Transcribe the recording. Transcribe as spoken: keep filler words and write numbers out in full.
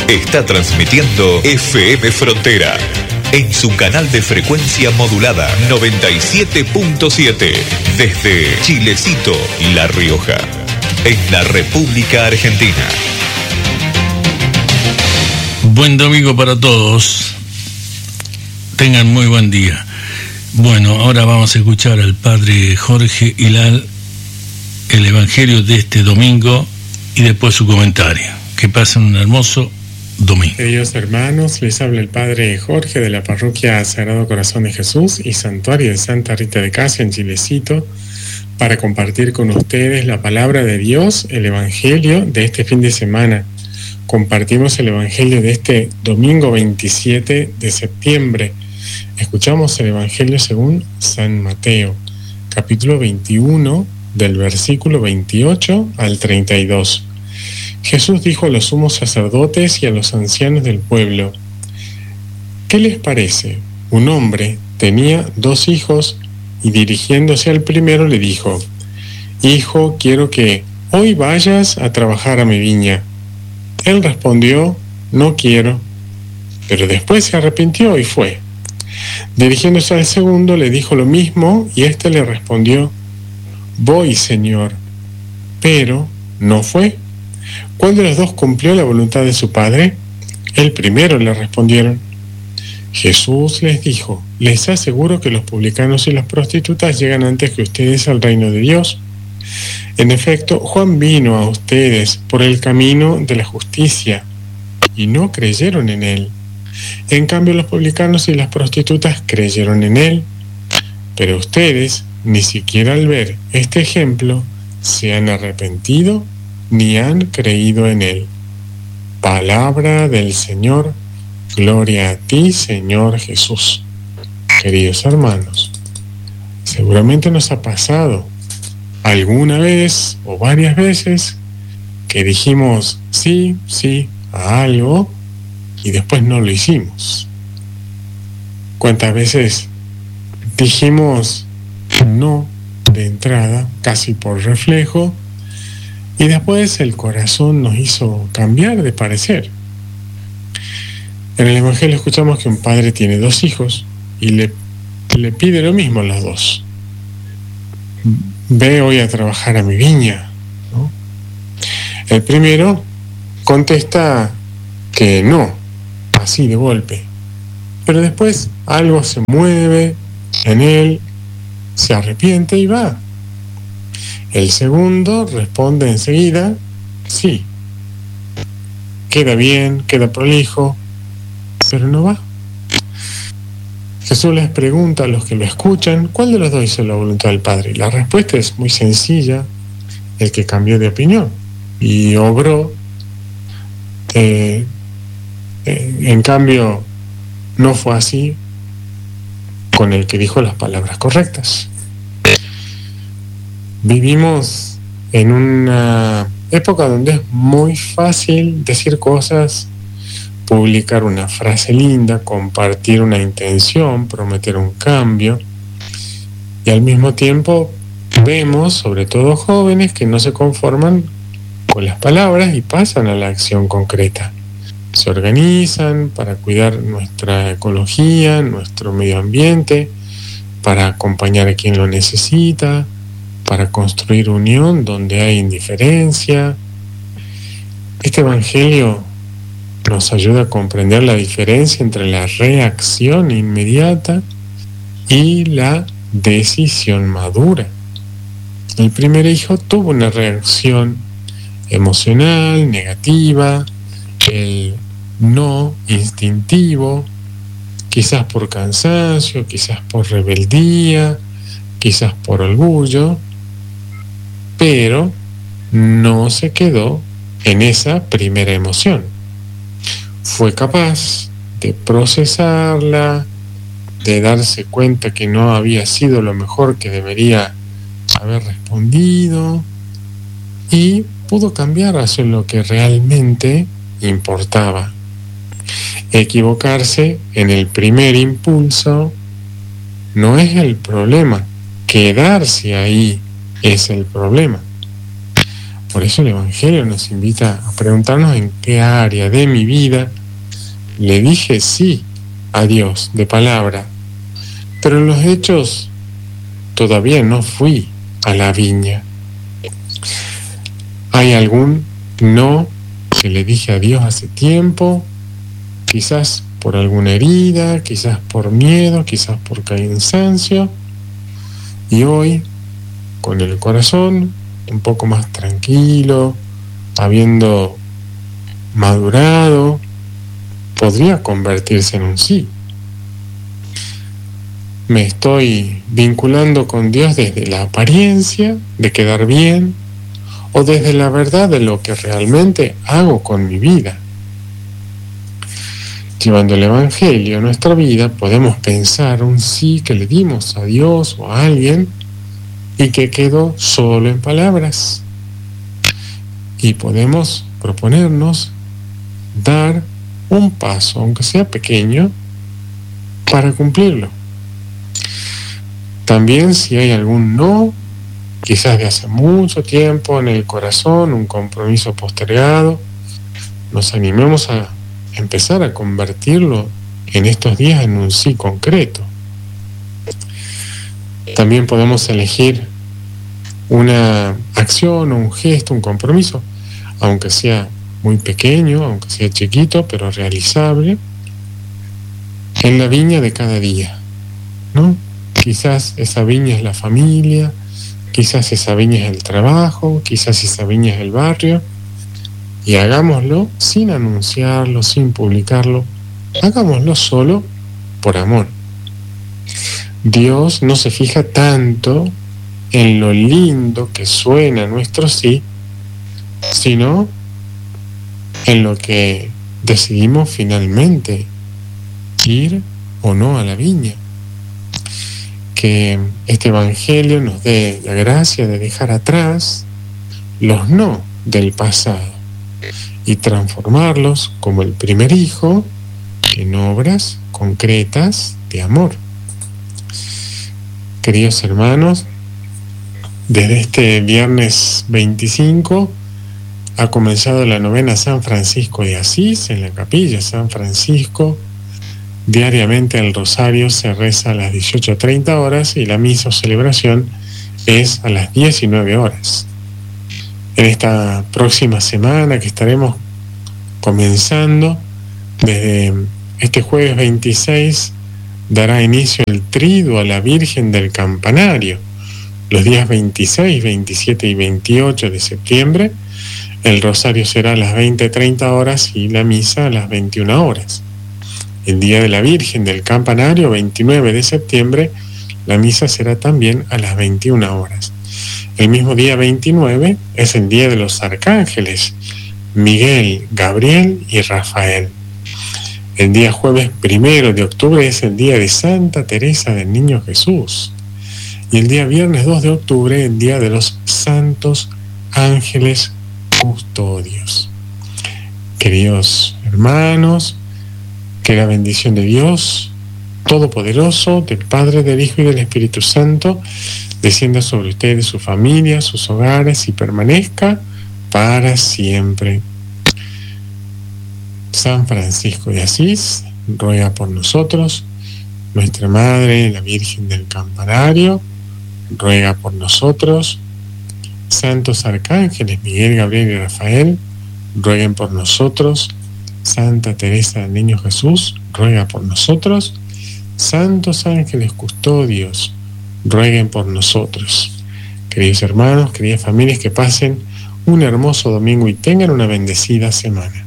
Está transmitiendo F M Frontera en su canal de frecuencia modulada noventa y siete punto siete desde Chilecito, La Rioja, en la República Argentina. Buen domingo para todos. Tengan muy buen día. Bueno, ahora vamos a escuchar al padre Jorge Hilal, el Evangelio de este domingo y después su comentario. Que pasen un hermoso domingo. Queridos hermanos, les habla el padre Jorge de la parroquia Sagrado Corazón de Jesús y Santuario de Santa Rita de Casia en Chilecito, para compartir con ustedes la palabra de Dios, el Evangelio de este fin de semana. Compartimos el Evangelio de este domingo veintisiete de septiembre. Escuchamos el Evangelio según San Mateo, capítulo veintiuno, del versículo veintiocho al treinta y dos. Jesús dijo a los sumos sacerdotes y a los ancianos del pueblo: ¿qué les parece? Un hombre tenía dos hijos y dirigiéndose al primero le dijo: Hijo, quiero que hoy vayas a trabajar a mi viña. Él respondió: no quiero. Pero después se arrepintió y fue. Dirigiéndose al segundo le dijo lo mismo y éste le respondió: voy, Señor. Pero no fue. ¿Cuál de los dos cumplió la voluntad de su padre? El primero, le respondieron. Jesús les dijo: les aseguro que los publicanos y las prostitutas llegan antes que ustedes al reino de Dios. En efecto, Juan vino a ustedes por el camino de la justicia y no creyeron en él. En cambio, los publicanos y las prostitutas creyeron en él. Pero ustedes, ni siquiera al ver este ejemplo, se han arrepentido ni han creído en él. Palabra del Señor. Gloria a ti, Señor Jesús. Queridos hermanos, seguramente nos ha pasado alguna vez o varias veces que dijimos sí, sí a algo y después no lo hicimos. ¿Cuántas veces dijimos no de entrada, casi por reflejo, y después el corazón nos hizo cambiar de parecer? En el Evangelio escuchamos que un padre tiene dos hijos y le, le pide lo mismo a los dos: ve hoy a trabajar a mi viña, ¿no? El primero contesta que no, así de golpe, pero después algo se mueve en él, se arrepiente y va. El segundo responde enseguida: sí, queda bien, queda prolijo, pero no va. Jesús les pregunta a los que lo escuchan: ¿cuál de los dos hizo la voluntad del Padre? Y la respuesta es muy sencilla: el que cambió de opinión y obró. Eh, eh, en cambio, no fue así con el que dijo las palabras correctas. Vivimos en una época donde es muy fácil decir cosas, publicar una frase linda, compartir una intención, prometer un cambio, y al mismo tiempo vemos, sobre todo jóvenes, que no se conforman con las palabras y pasan a la acción concreta. Se organizan para cuidar nuestra ecología, nuestro medio ambiente, para acompañar a quien lo necesita, para construir unión donde hay indiferencia. Este Evangelio nos ayuda a comprender la diferencia entre la reacción inmediata y la decisión madura. El primer hijo tuvo una reacción emocional, negativa, el no instintivo, quizás por cansancio, quizás por rebeldía, quizás por orgullo, pero no se quedó en esa primera emoción. Fue capaz de procesarla, de darse cuenta que no había sido lo mejor que debería haber respondido, y pudo cambiar hacia lo que realmente importaba. Equivocarse en el primer impulso no es el problema, quedarse ahí es el problema. Por eso el Evangelio nos invita a preguntarnos en qué área de mi vida le dije sí a Dios de palabra, pero en los hechos todavía no fui a la viña. ¿Hay algún no que le dije a Dios hace tiempo? Quizás por alguna herida, quizás por miedo, quizás por cansancio. Y hoy, con el corazón un poco más tranquilo, habiendo madurado, podría convertirse en un sí. Me estoy vinculando con Dios desde la apariencia de quedar bien o desde la verdad de lo que realmente hago con mi vida. Llevando el Evangelio a nuestra vida, podemos pensar un sí que le dimos a Dios o a alguien y que quedó solo en palabras. Y podemos proponernos dar un paso, aunque sea pequeño, para cumplirlo. También si hay algún no, quizás de hace mucho tiempo en el corazón, un compromiso postergado, nos animemos a empezar a convertirlo en estos días en un sí concreto. También podemos elegir una acción o un gesto, un compromiso, aunque sea muy pequeño, aunque sea chiquito, pero realizable, en la viña de cada día, ¿no? Quizás esa viña es la familia, quizás esa viña es el trabajo, quizás esa viña es el barrio, y hagámoslo sin anunciarlo, sin publicarlo, hagámoslo solo por amor. Dios no se fija tanto en lo lindo que suena nuestro sí, sino en lo que decidimos finalmente, ir o no a la viña. Que este Evangelio nos dé la gracia de dejar atrás los no del pasado y transformarlos como el primer hijo en obras concretas de amor. Queridos hermanos, desde este viernes veinticinco ha comenzado la novena San Francisco de Asís en la capilla San Francisco. Diariamente el rosario se reza a las dieciocho treinta horas y la misa o celebración es a las diecinueve horas. En esta próxima semana que estaremos comenzando, desde este jueves veintiséis, dará inicio el triduo a la Virgen del Campanario. Los días veintiséis, veintisiete y veintiocho de septiembre, el rosario será a las veinte treinta horas y la misa a las veintiuna horas. El día de la Virgen del Campanario, veintinueve de septiembre, la misa será también a las veintiuna horas. El mismo día veintinueve es el día de los arcángeles, Miguel, Gabriel y Rafael. El día jueves primero de octubre es el día de Santa Teresa del Niño Jesús. Y el día viernes dos de octubre, el día de los santos ángeles custodios. Queridos hermanos, que la bendición de Dios Todopoderoso, del Padre, del Hijo y del Espíritu Santo, descienda sobre ustedes, su familia, sus hogares y permanezca para siempre. San Francisco de Asís ruega por nosotros. Nuestra Madre, la Virgen del Campanario, ruega por nosotros. Santos arcángeles Miguel, Gabriel y Rafael, rueguen por nosotros. Santa Teresa del Niño Jesús, ruega por nosotros. Santos ángeles custodios, rueguen por nosotros. Queridos hermanos, queridas familias, que pasen un hermoso domingo y tengan una bendecida semana.